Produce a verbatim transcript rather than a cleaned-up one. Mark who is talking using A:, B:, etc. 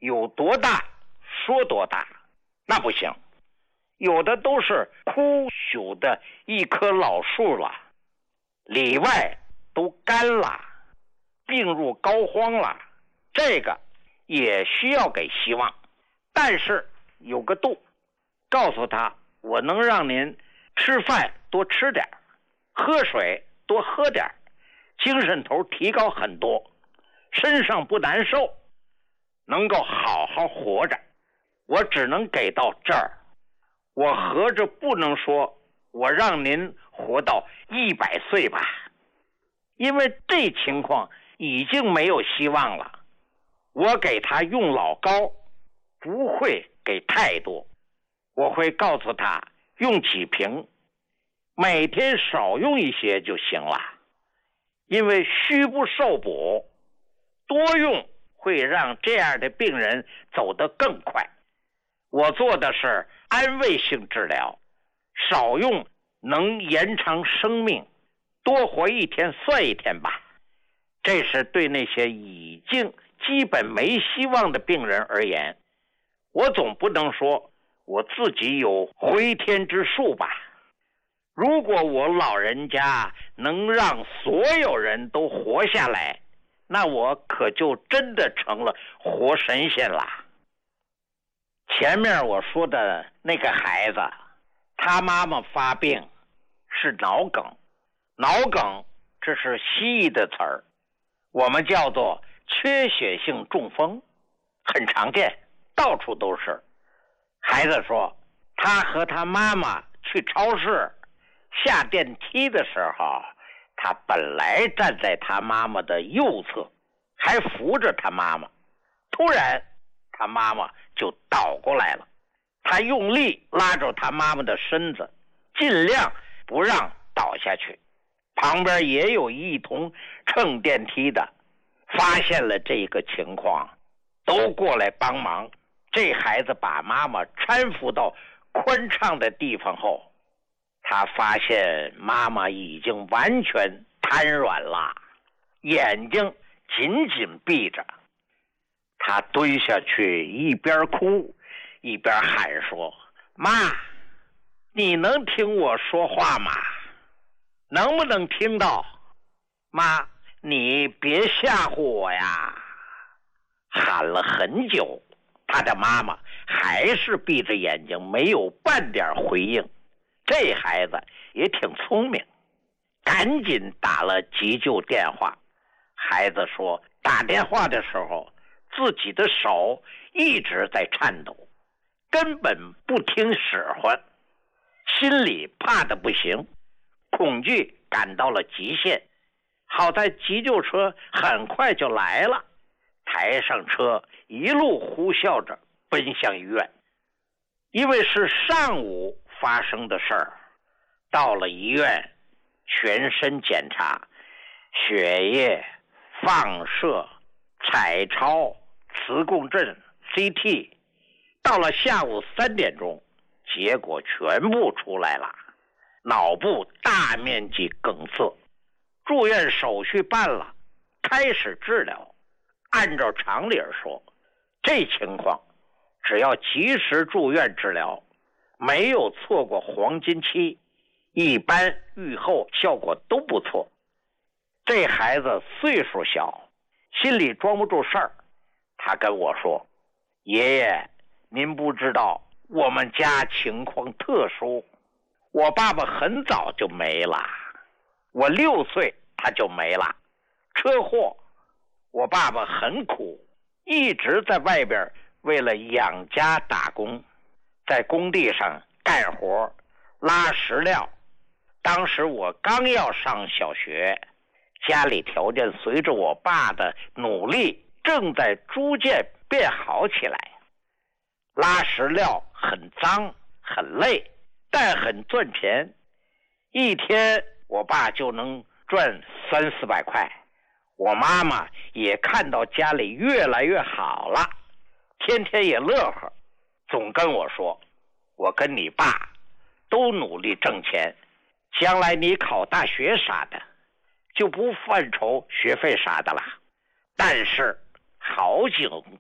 A: 有多大说多大，那不行。有的都是枯朽的一棵老树了，里外都干了，病入膏肓了，这个也需要给希望，但是有个度，告诉他我能让您吃饭多吃点，喝水多喝点，精神头提高很多，身上不难受，能够好好活着。我只能给到这儿，我合着不能说我让您活到一百岁吧，因为这情况已经没有希望了。我给他用老膏，不会给太多，我会告诉他用几瓶，每天少用一些就行了。因为虚不受补，多用会让这样的病人走得更快。我做的是安慰性治疗，少用能延长生命，多活一天算一天吧。这是对那些已经基本没希望的病人而言，我总不能说我自己有回天之术吧。如果我老人家能让所有人都活下来，那我可就真的成了活神仙了。前面我说的那个孩子，他妈妈发病是脑梗，脑梗这是西医的词儿，我们叫做缺血性中风，很常见，到处都是。孩子说他和他妈妈去超市，下电梯的时候，他本来站在他妈妈的右侧，还扶着他妈妈，突然他妈妈就倒过来了，他用力拉着他妈妈的身子，尽量不让倒下去。旁边也有一同乘电梯的，发现了这个情况，都过来帮忙。这孩子把妈妈搀扶到宽敞的地方后，他发现妈妈已经完全瘫软了，眼睛紧紧闭着。他蹲下去，一边哭一边喊说：妈，你能听我说话吗？能不能听到？妈，你别吓唬我呀！喊了很久，他的妈妈还是闭着眼睛，没有半点回应。这孩子也挺聪明，赶紧打了急救电话。孩子说打电话的时候自己的手一直在颤抖，根本不听使唤，心里怕得不行，恐惧感到了极限。好在急救车很快就来了，抬上车，一路呼啸着奔向医院。因为是上午发生的事儿，到了医院，全身检查，血液、放射、彩超、磁共振、C T， 到了下午三点钟，结果全部出来了，脑部大面积梗塞。住院手续办了，开始治疗。按照常理说，这情况只要及时住院治疗，没有错过黄金期，一般愈后效果都不错。这孩子岁数小，心里装不住事儿，他跟我说：爷爷，您不知道我们家情况特殊，我爸爸很早就没了，我六岁他就没了，车祸。我爸爸很苦，一直在外边为了养家打工，在工地上干活拉石料。当时我刚要上小学，家里条件随着我爸的努力正在逐渐变好起来。拉石料很脏很累，但很赚钱，一天我爸就能赚三四百块。我妈妈也看到家里越来越好了，天天也乐呵，总跟我说：我跟你爸都努力挣钱，将来你考大学啥的就不犯愁学费啥的了。但是好景